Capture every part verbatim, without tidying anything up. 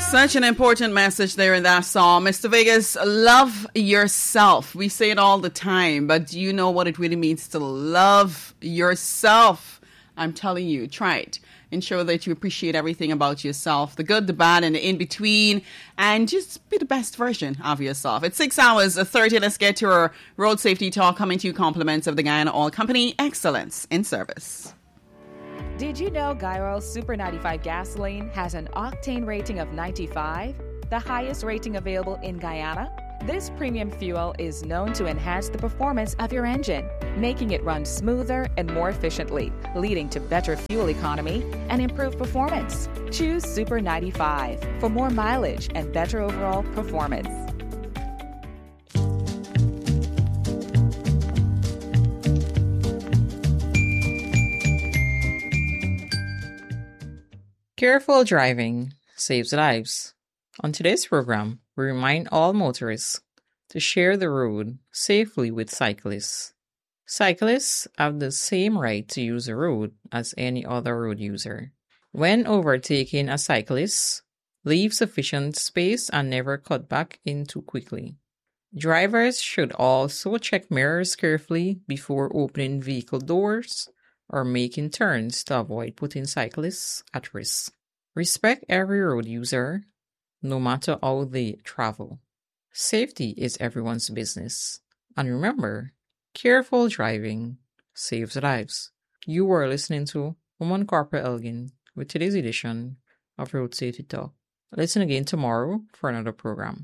Such an important message there in that song. Mister Vegas, love yourself. We say it all the time, but do you know what it really means to love yourself? I'm telling you, try it. Ensure that you appreciate everything about yourself, the good, the bad, and the in-between, and just be the best version of yourself. It's six hours, thirty. Let's get to our road safety talk, coming to you compliments of the Guyana Oil Company. Excellence in service. Did you know Guy Super ninety-five gasoline has an octane rating of ninety-five, the highest rating available in Guyana? This premium fuel is known to enhance the performance of your engine, making it run smoother and more efficiently, leading to better fuel economy and improved performance. Choose Super ninety-five for more mileage and better overall performance. Careful driving saves lives. On today's program, we remind all motorists to share the road safely with cyclists. Cyclists have the same right to use the road as any other road user. When overtaking a cyclist, leave sufficient space and never cut back in too quickly. Drivers should also check mirrors carefully before opening vehicle doors or making turns to avoid putting cyclists at risk. Respect every road user, no matter how they travel. Safety is everyone's business. And remember, careful driving saves lives. You are listening to Woman Corporal Elgin with today's edition of Road Safety Talk. Listen again tomorrow for another program.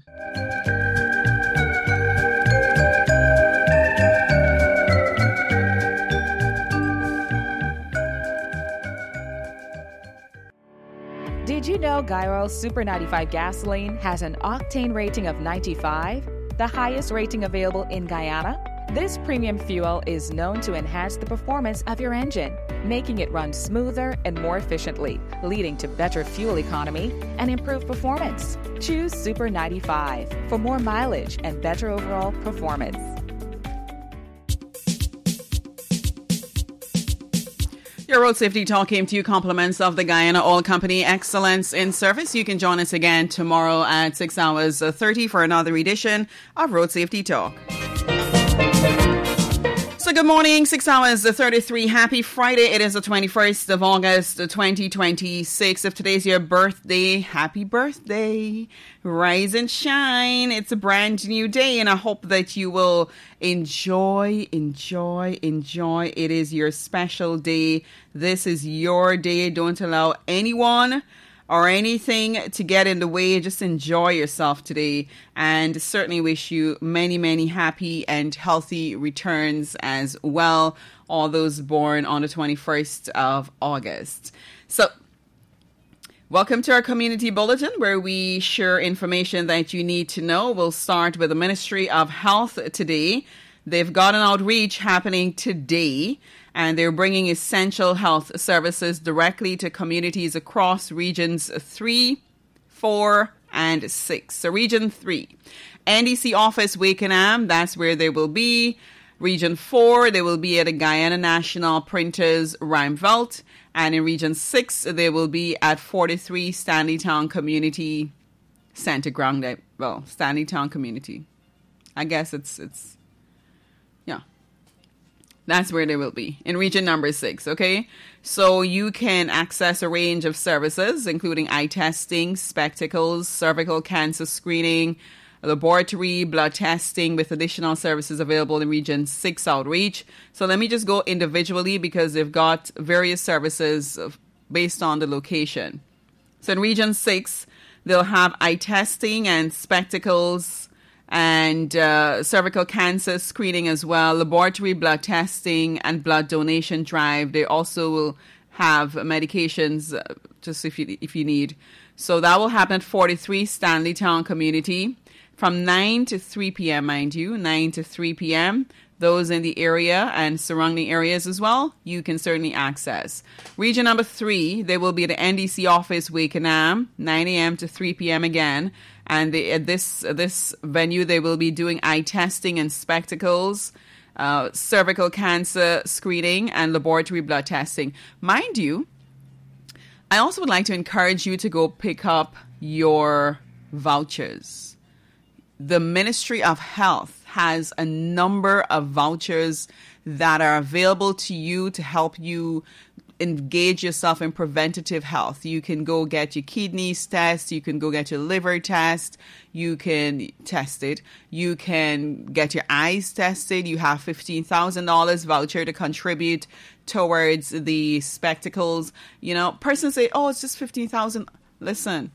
Did you know Guy Super ninety-five gasoline has an octane rating of ninety-five, the highest rating available in Guyana? This premium fuel is known to enhance the performance of your engine, making it run smoother and more efficiently, leading to better fuel economy and improved performance. Choose Super ninety-five for more mileage and better overall performance. Your road safety talk came to you compliments of the Guyana Oil Company. Excellence in service. You can join us again tomorrow at six hours thirty for another edition of Road Safety Talk. So good morning, six hours thirty-three. Happy Friday. It is the twenty-first of August, twenty twenty-six. If today's your birthday, happy birthday. Rise and shine. It's a brand new day, and I hope that you will enjoy, enjoy, enjoy. It is your special day. This is your day. Don't allow anyone or anything to get in the way. Just enjoy yourself today, and certainly wish you many, many happy and healthy returns as well. All those born on the twenty-first of August. So, welcome to our community bulletin, where we share information that you need to know. We'll start with the Ministry of Health today. They've got an outreach happening today, and they're bringing essential health services directly to communities across regions three, four, and six. So region three, N D C office, Wakenham, that's where they will be. Region four, they will be at the Guyana National Printers Ruimveldt. And in region six, they will be at forty-three Stanleytown Community Center Ground. Well, Stanleytown Community. I guess it's, it's, yeah. That's where they will be, in region number six, okay? So you can access a range of services, including eye testing, spectacles, cervical cancer screening, laboratory, blood testing, with additional services available in region six outreach. So let me just go individually, because they've got various services based on the location. So in region six, they'll have eye testing and spectacles, and uh, cervical cancer screening as well, laboratory blood testing and blood donation drive. They also will have medications uh, just if you if you need. So that will happen at forty-three Stanleytown Community from nine to three p.m., mind you, nine to three p.m. Those in the area and surrounding areas as well, you can certainly access. Region number three, they will be at the N D C office, Wakenham, nine a.m. to three p.m. again. And they, at this this venue, they will be doing eye testing and spectacles, uh, cervical cancer screening, and laboratory blood testing. Mind you, I also would like to encourage you to go pick up your vouchers. The Ministry of Health has a number of vouchers that are available to you to help you engage yourself in preventative health. You can go get your kidneys test. You can go get your liver test. You can test it. You can get your eyes tested. You have fifteen thousand dollars voucher to contribute towards the spectacles. You know, persons say, oh, it's just fifteen thousand dollars. Listen,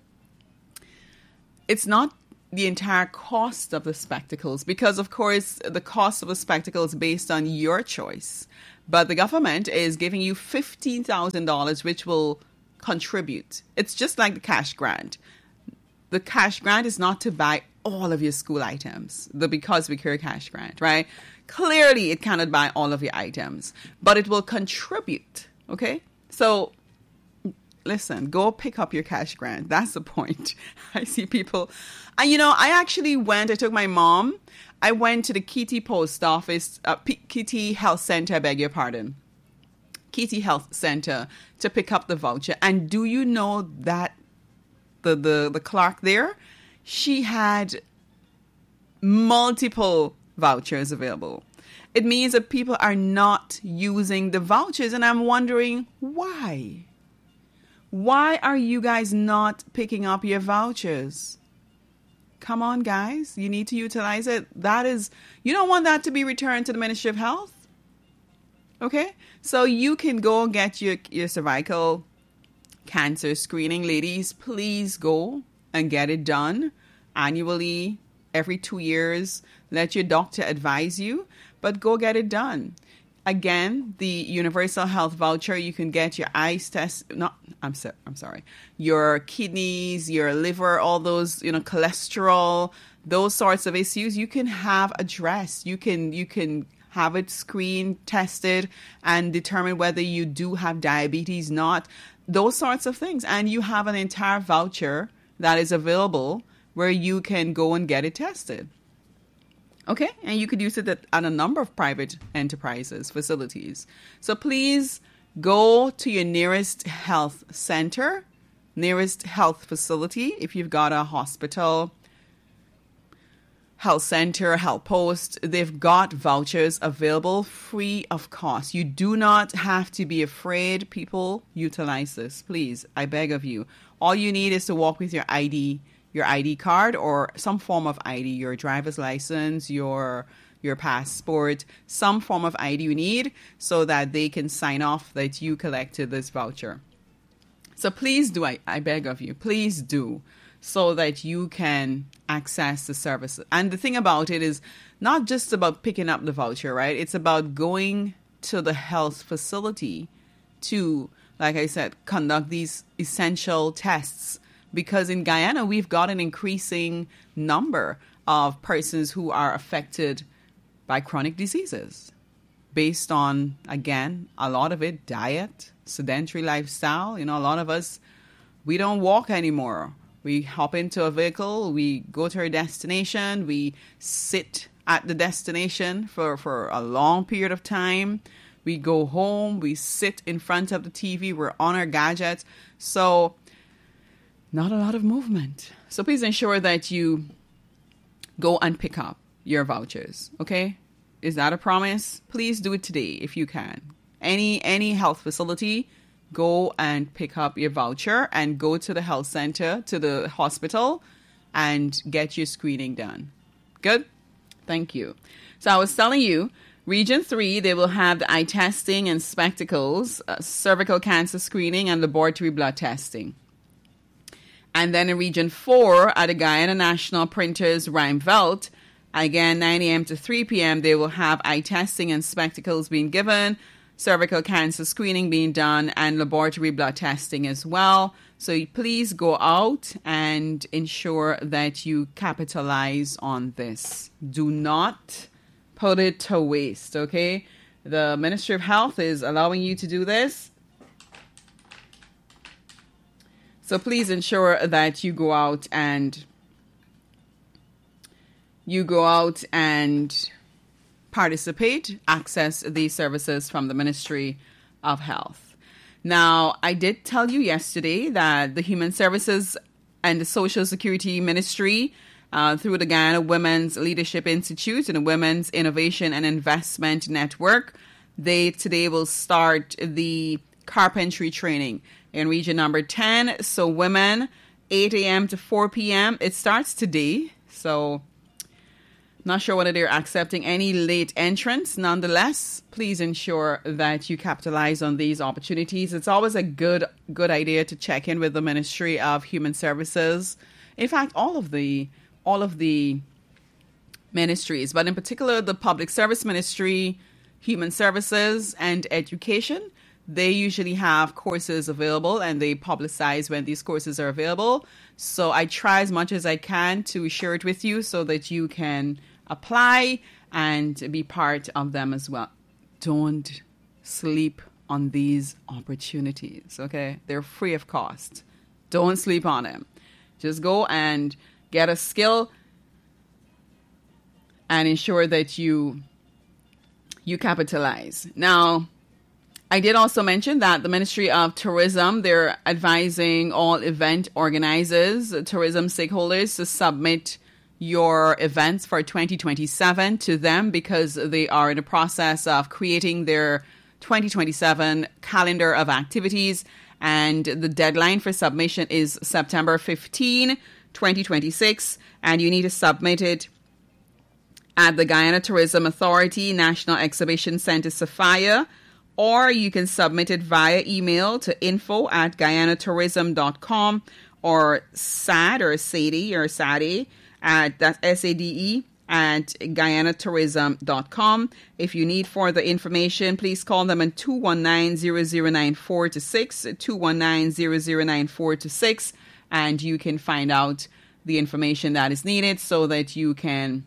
it's not the entire cost of the spectacles, because of course the cost of the spectacles is based on your choice. But the government is giving you fifteen thousand dollars, which will contribute. It's just like the cash grant. The cash grant is not to buy all of your school items, the Because We Care cash grant, right? Clearly, it cannot buy all of your items, but it will contribute, okay? So, listen, go pick up your cash grant. That's the point. I see people. And, you know, I actually went, I took my mom. I went to the Kitty Post Office, uh, P- Kitty Health Center, I beg your pardon. Kitty Health Center to pick up the voucher. And do you know that the, the, the clerk there, she had multiple vouchers available. It means that people are not using the vouchers. And I'm wondering why? Why are you guys not picking up your vouchers? Come on, guys. You need to utilize it. That is, you don't want that to be returned to the Ministry of Health. Okay? So you can go and get your, your cervical cancer screening. Ladies, please go and get it done annually, every two years. Let your doctor advise you, but go get it done. Again, the universal health voucher, you can get your eyes test. No, I'm so, I'm sorry. Your kidneys, your liver, all those, you know, cholesterol, those sorts of issues, you can have addressed. You can, you can have it screened, tested, and determine whether you do have diabetes, not those sorts of things. And you have an entire voucher that is available where you can go and get it tested. Okay, and you could use it at, at a number of private enterprises, facilities. So please go to your nearest health center, nearest health facility. If you've got a hospital, health center, health post, they've got vouchers available free of cost. You do not have to be afraid. People, utilize this, please. I beg of you. All you need is to walk with your I D. Your I D card or some form of I D, your driver's license, your your passport, some form of I D you need so that they can sign off that you collected this voucher. So please do, I, I beg of you, please do, so that you can access the service. And the thing about it is not just about picking up the voucher, right? It's about going to the health facility to, like I said, conduct these essential tests. Because in Guyana, we've got an increasing number of persons who are affected by chronic diseases based on, again, a lot of it, diet, sedentary lifestyle. You know, a lot of us, we don't walk anymore. We hop into a vehicle, we go to our destination, we sit at the destination for, for a long period of time. We go home, we sit in front of the T V, we're on our gadgets. So not a lot of movement. So please ensure that you go and pick up your vouchers. Okay? Is that a promise? Please do it today if you can. Any any health facility, go and pick up your voucher and go to the health center, to the hospital, and get your screening done. Good? Thank you. So I was telling you, Region three, they will have the eye testing and spectacles, uh, cervical cancer screening, and laboratory blood testing. And then in Region four, at the Guyana National Printers Rijnveld, again, nine a.m. to three p.m., they will have eye testing and spectacles being given, cervical cancer screening being done, and laboratory blood testing as well. So please go out and ensure that you capitalize on this. Do not put it to waste, okay? The Ministry of Health is allowing you to do this. So please ensure that you go out and you go out and participate, access these services from the Ministry of Health. Now, I did tell you yesterday that the Human Services and the Social Security Ministry uh, through the Guyana Women's Leadership Institute and the Women's Innovation and Investment Network. They today will start the carpentry training in region number ten. So women, eight a.m. to four p.m. It starts today. So not sure whether they're accepting any late entrants. Nonetheless, please ensure that you capitalize on these opportunities. It's always a good good idea to check in with the Ministry of Human Services. In fact, all of the all of the ministries, but in particular the Public Service Ministry, Human Services, and Education. They usually have courses available and they publicize when these courses are available. So I try as much as I can to share it with you so that you can apply and be part of them as well. Don't sleep on these opportunities, okay? They're free of cost. Don't sleep on them. Just go and get a skill and ensure that you you capitalize. Now, I did also mention that the Ministry of Tourism, they're advising all event organizers, tourism stakeholders to submit your events for twenty twenty-seven to them because they are in the process of creating their twenty twenty-seven calendar of activities. And the deadline for submission is September fifteenth, twenty twenty-six. And you need to submit it at the Guyana Tourism Authority, National Exhibition Center, Sophia, or you can submit it via email to info at guyana tourism dot com or S A D or SADE or SADE at that's S A D E at guyana tourism dot com. If you need further information, please call them on two one nine, zero zero nine four two six, two one nine, zero zero nine four two six, and you can find out the information that is needed so that you can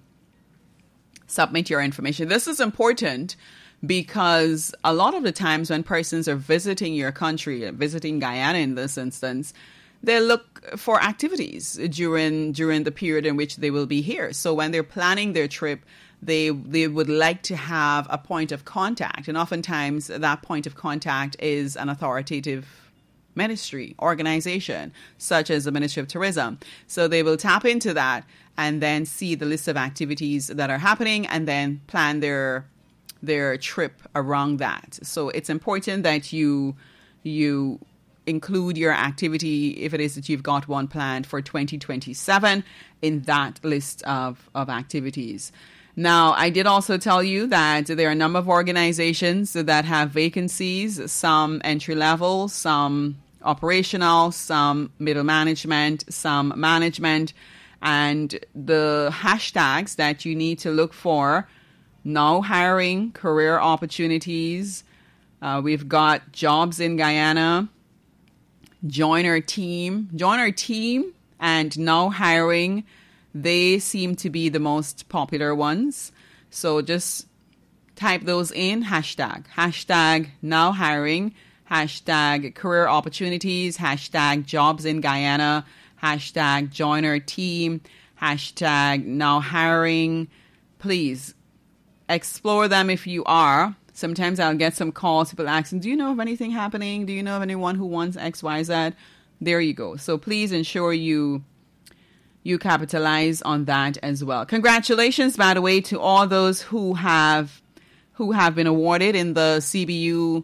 submit your information. This is important because a lot of the times when persons are visiting your country, visiting Guyana in this instance, they look for activities during during the period in which they will be here. So when they're planning their trip, they they would like to have a point of contact. And oftentimes that point of contact is an authoritative ministry, organization, such as the Ministry of Tourism. So they will tap into that and then see the list of activities that are happening and then plan their their trip around that. So it's important that you you include your activity, if it is that you've got one planned for twenty twenty-seven, in that list of, of activities. Now, I did also tell you that there are a number of organizations that have vacancies, some entry level, some operational, some middle management, some management, and the hashtags that you need to look for: now hiring, career opportunities. Uh, we've got jobs in Guyana, join our team, join our team, and now hiring. They seem to be the most popular ones. So just type those in, hashtag, hashtag now hiring, hashtag career opportunities, hashtag jobs in Guyana, hashtag join our team, hashtag now hiring. Please explore them if you are. Sometimes I'll get some calls, people asking, do you know of anything happening? Do you know of anyone who wants X, Y, Z? There you go. So please ensure you you capitalize on that as well. Congratulations, by the way, to all those who have who have been awarded in the C B U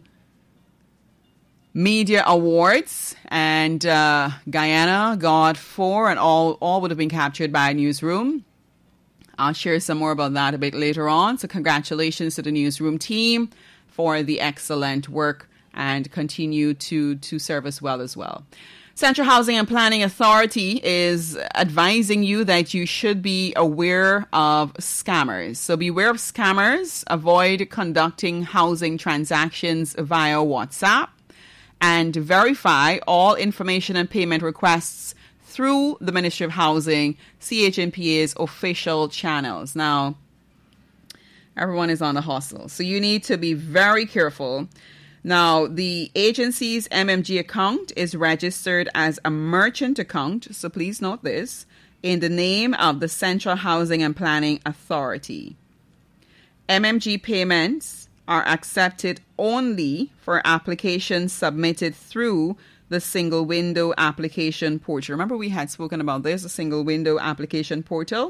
Media Awards. And uh, Guyana got four, and all, all would have been captured by a newsroom. I'll share some more about that a bit later on. So congratulations to the newsroom team for the excellent work and continue to, to serve us well as well. Central Housing and Planning Authority is advising you that you should be aware of scammers. So beware of scammers. Avoid conducting housing transactions via WhatsApp, and verify all information and payment requests through the Ministry of Housing, C H N P A's official channels. Now, everyone is on the hustle, so you need to be very careful. Now, the agency's M M G account is registered as a merchant account, so please note this, in the name of the Central Housing and Planning Authority. M M G payments are accepted only for applications submitted through the single window application portal. Remember, we had spoken about this, a single window application portal.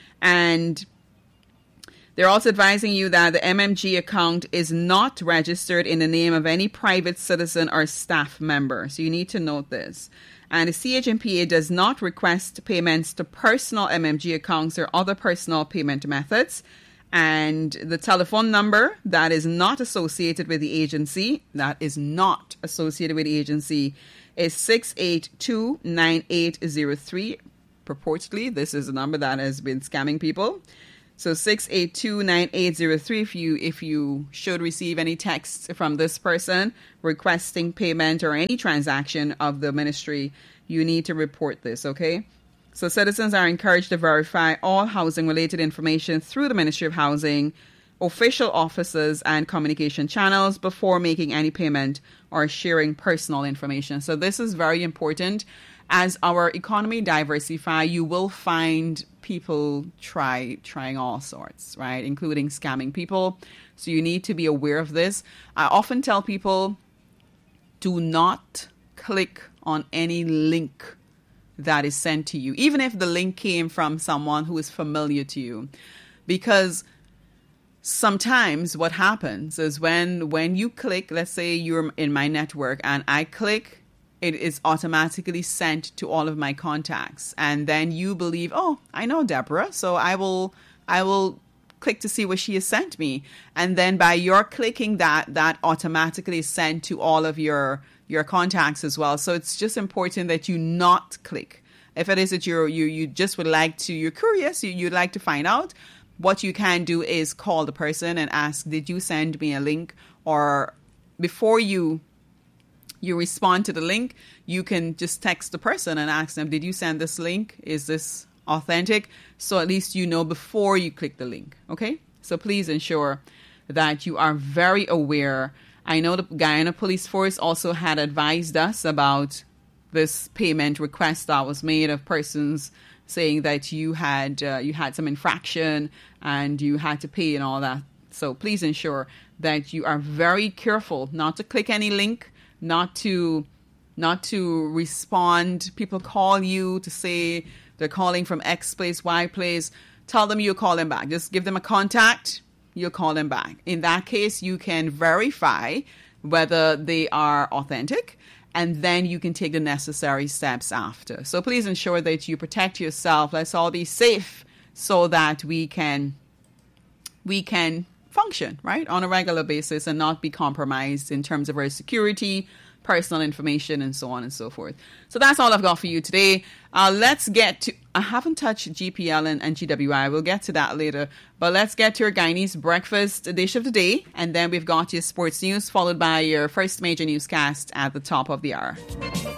And they're also advising you that the M M G account is not registered in the name of any private citizen or staff member. So you need to note this. And the C H M P A does not request payments to personal M M G accounts or other personal payment methods. And the telephone number that is not associated with the agency, that is not associated with the agency, is six eight two, nine eight zero three. Purportedly, this is a number that has been scamming people. So six eight two, nine eight zero three, if you if you should receive any texts from this person requesting payment or any transaction of the ministry, you need to report this, okay? So citizens are encouraged to verify all housing-related information through the Ministry of Housing, official offices, and communication channels before making any payment or sharing personal information. So this is very important. As our economy diversify, you will find people try trying all sorts, right? Including scamming people. So you need to be aware of this. I often tell people, do not click on any link that is sent to you, even if the link came from someone who is familiar to you. Because sometimes what happens is when when you click, let's say you're in my network and I click, it is automatically sent to all of my contacts. And then you believe, oh, I know Deborah, so I will I will click to see what she has sent me. And then by your clicking that, that automatically is sent to all of your, your contacts as well. So it's just important that you not click. If it is that you're, you you just would like to, you're curious, you, you'd like to find out, what you can do is call the person and ask, did you send me a link? Or before you you respond to the link, you can just text the person and ask them, did you send this link? Is this authentic? So at least you know before you click the link, okay? So please ensure that you are very aware. I know the Guyana Police Force also had advised us about this payment request that was made of persons saying that you had uh, you had some infraction and you had to pay and all that. So please ensure that you are very careful not to click any link, not to not to respond. People call you to say they're calling from X place, Y place. Tell them you'll call them back. Just give them a contact. You'll call them back. In that case, you can verify whether they are authentic, and then you can take the necessary steps after. So please ensure that you protect yourself. Let's all be safe so that we can we can function, right, on a regular basis and not be compromised in terms of our security, personal information, and so on and so forth. So that's all I've got for you today. Uh, let's get to, I haven't touched G P L and, and G W I. We'll get to that later. But let's get to your Guyanese breakfast dish of the day. And then we've got your sports news, followed by your first major newscast at the top of the hour.